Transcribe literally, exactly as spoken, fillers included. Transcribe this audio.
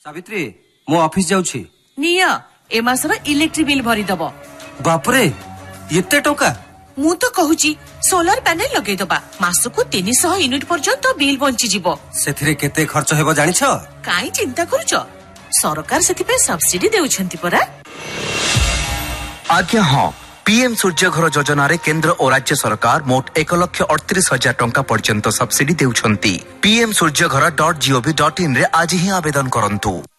सावित्री मो ऑफिस जाउछि निया ए मासर electric bill भरी दबो। बाप रे एते टोका मु तो कहूची सोलर पैनल लगे दबा मासको तीन सौ यूनिट पर्यंत बिल बंची जिवो। सेथिरे केते खर्च हेबो जानिछ? काई चिंता करूछ सरकार सेति पे सब्सिडी देउछंती परा। आज्ञा हां पीएम सूर्य घर योजना रे केंद्र और राज्य सरकार मोट एक लक्ष अड़तीस हजार टंका पर्यंत सब्सिडी देउछंती। पीएम सूर्य घर डॉट जीओवी डॉट इन रे आज ही आवेदन करंतु।